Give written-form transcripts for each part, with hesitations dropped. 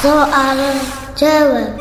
Soal jawab.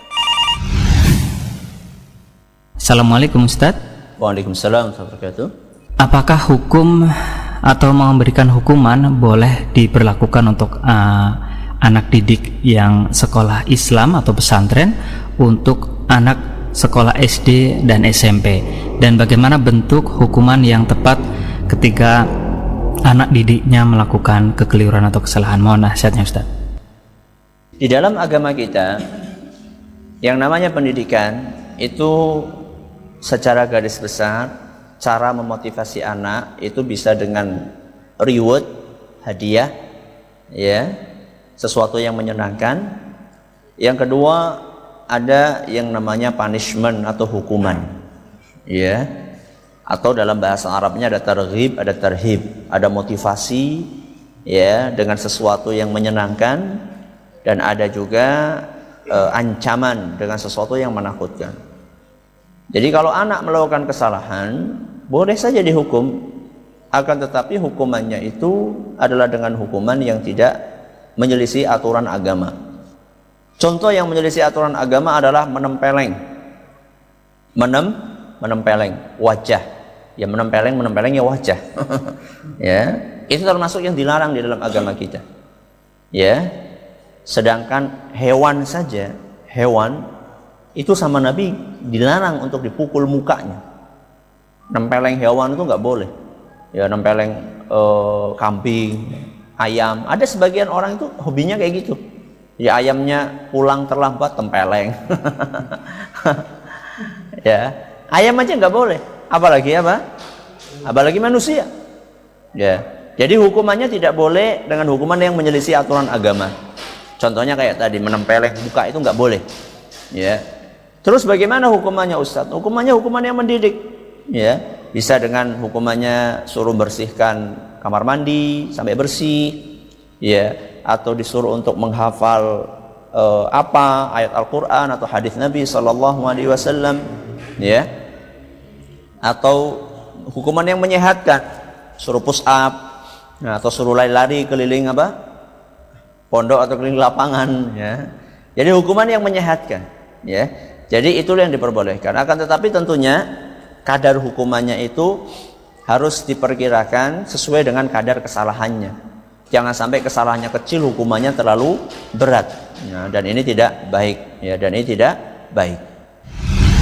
Assalamualaikum Ustaz. Waalaikumsalam warahmatullahi wabarakatuh. Apakah hukum atau memberikan hukuman boleh diberlakukan untuk anak didik yang sekolah Islam atau pesantren untuk anak sekolah SD dan SMP, dan bagaimana bentuk hukuman yang tepat ketika anak didiknya melakukan kekeliruan atau kesalahan? Mohon nasihatnya Ustaz. Di dalam agama kita, yang namanya pendidikan itu secara garis besar, cara memotivasi anak itu bisa dengan reward, hadiah, ya, sesuatu yang menyenangkan. Yang kedua, ada yang namanya punishment atau hukuman, ya, atau dalam bahasa Arabnya ada targhib, ada tarhib, ada motivasi, ya, dengan sesuatu yang menyenangkan, dan ada juga ancaman dengan sesuatu yang menakutkan. Jadi kalau anak melakukan kesalahan, boleh saja dihukum, akan tetapi hukumannya itu adalah dengan hukuman yang tidak menyelisih aturan agama. Contoh yang menyelisih aturan agama adalah menempeleng wajah. Ya, menempeleng ya wajah. Ya, itu termasuk yang dilarang di dalam agama kita. Ya. Sedangkan hewan saja, hewan itu sama Nabi dilarang untuk dipukul mukanya. Nempeleng hewan itu nggak boleh. Ya, nempeleng kambing, ayam. Ada sebagian orang itu hobinya kayak gitu. Ya, ayamnya pulang terlambat tempeleng. Ya, ayam aja nggak boleh. Apalagi apa? Apalagi manusia. Ya, jadi hukumannya tidak boleh dengan hukuman yang menyelisih aturan agama. Contohnya kayak tadi, menempeleng muka itu nggak boleh. Ya. Terus bagaimana hukumannya Ustadz? Hukumannya hukuman yang mendidik. Ya, bisa dengan hukumannya suruh bersihkan kamar mandi sampai bersih, ya, atau disuruh untuk menghafal ayat Al-Quran atau hadis Nabi SAW, ya, atau hukuman yang menyehatkan, suruh push up, atau suruh lari-lari keliling pondok atau keliling lapangan, ya. Jadi hukuman yang menyehatkan, ya. Jadi itulah yang diperbolehkan. Akan tetapi tentunya kadar hukumannya itu harus diperkirakan sesuai dengan kadar kesalahannya. Jangan sampai kesalahannya kecil, hukumannya terlalu berat. Ya, dan ini tidak baik, ya, dan ini tidak baik.